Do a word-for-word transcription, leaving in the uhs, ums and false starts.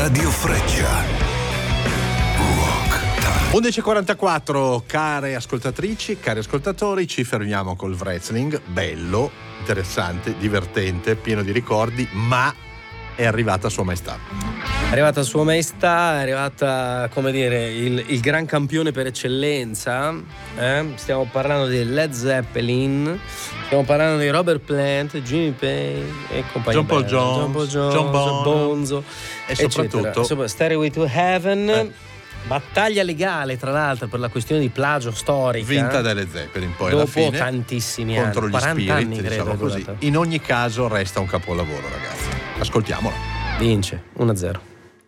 Radio Freccia. Rock Time. undici e quarantaquattro, care ascoltatrici, cari ascoltatori, ci fermiamo col wrestling, bello, interessante, divertente, pieno di ricordi, ma è arrivata Sua Maestà. È arrivata Sua Maestà, è arrivata, come dire, il, il gran campione per eccellenza. Eh? Stiamo parlando di Led Zeppelin, stiamo parlando di Robert Plant, Jimmy Page e compagnia. John Paul bella. Jones, John Paul Jones, John Bonham. Bonzo E soprattutto eccetera. Stairway to Heaven. Eh. Battaglia legale, tra l'altro, per la questione di plagio storica, vinta dalle Zeppelin poi dopo alla fine tantissimi contro anni, gli quaranta Spirit, anni credo, diciamo è così. durata. In ogni caso resta un capolavoro, ragazzi. Ascoltiamolo. Vince uno a zero.